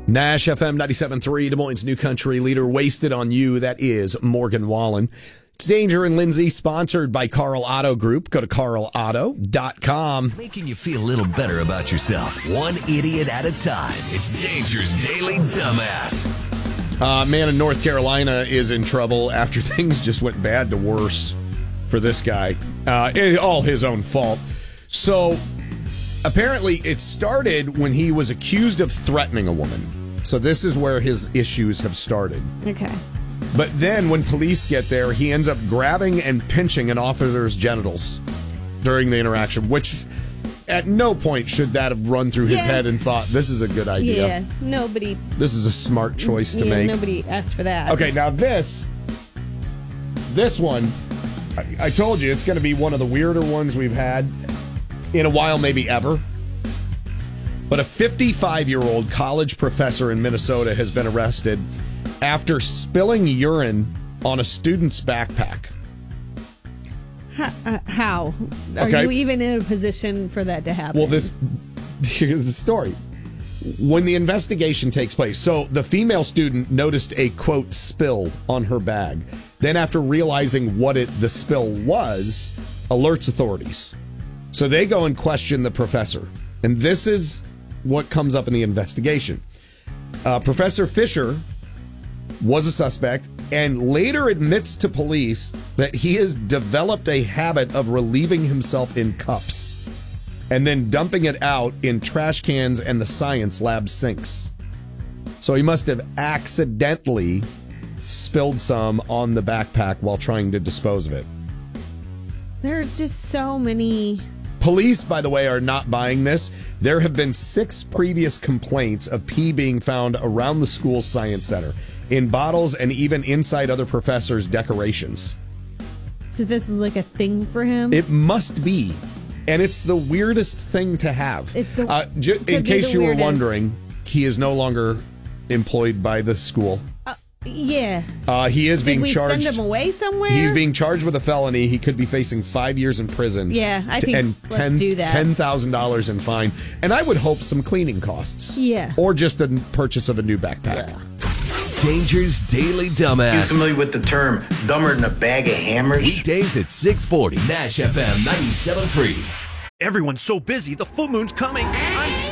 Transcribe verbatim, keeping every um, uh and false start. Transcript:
Nash F M ninety-seven point three, Des Moines' new country leader, Wasted on You. That is Morgan Wallen. It's Danger and Lindsay, sponsored by Carl Auto Group. Go to carl auto dot com. Making you feel a little better about yourself, one idiot at a time. It's Danger's Daily Dumbass. Uh, man in North Carolina is in trouble after things just went bad to worse for this guy. Uh, it, all his own fault. So apparently it started when he was accused of threatening a woman. So this is where his issues have started. Okay. But then when police get there, he ends up grabbing and pinching an officer's genitals during the interaction, which at no point should that have run through his Yeah. head and thought, this is a good idea. Yeah, nobody. This is a smart choice to yeah, make. Nobody asked for that. Okay, now this, this one, I, I told you it's going to be one of the weirder ones we've had in a while, maybe ever. But a fifty-five-year-old college professor in Minnesota has been arrested after spilling urine on a student's backpack. How? Uh, how? Are Okay. you even in a position for that to happen? Well, this here's the story. When the investigation takes place, so the female student noticed a, quote, spill on her bag. Then after realizing what it the spill was, alerts authorities. So they go and question the professor. And this is what comes up in the investigation. Uh, Professor Fisher was a suspect and later admits to police that he has developed a habit of relieving himself in cups and then dumping it out in trash cans and the science lab sinks. So he must have accidentally spilled some on the backpack while trying to dispose of it. There's just so many. Police, by the way, are not buying this. There have been six previous complaints of pee being found around the school's science center, in bottles and even inside other professors' decorations. So this is like a thing for him? It must be. And it's the weirdest thing to have. It's the, uh, ju- could in be case the you were weirdest. wondering, he is no longer employed by the school. Uh, yeah. Uh, he is Did being we charged. send him away somewhere? He's being charged with a felony. He could be facing five years in prison. Yeah, I t- think and let's ten, do that. ten thousand dollars in fine. And I would hope some cleaning costs. Yeah. Or just a purchase of a new backpack. Yeah. Danger's Daily You Dumbass. familiar with the term dumber than a bag of hammers? Weekdays at six forty. Nash F M ninety-seven point three. Everyone's so busy, the full moon's coming. I'm